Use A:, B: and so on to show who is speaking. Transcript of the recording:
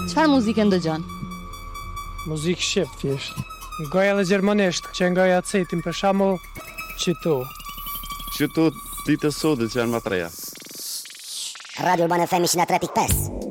A: Çfarë muzikë ndëgjon?
B: Muzikë shqip thjesht. Goja edhe gjermanisht, që ngoja acetin për shembull qytu.
C: Qytu ditë sodit që janë më treja.
D: Radio Urbana FM 103.5